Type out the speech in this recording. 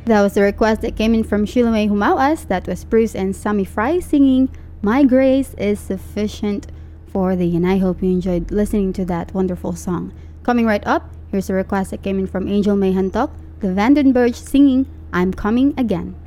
That was the request that came in from Shilome Humawas. That was Bruce and Sammy Fry singing My Grace is Sufficient for Thee. And I hope you enjoyed listening to that wonderful song. Coming right up, here's a request that came in from Angel May Hantok, the Vandenberg singing I'm Coming Again.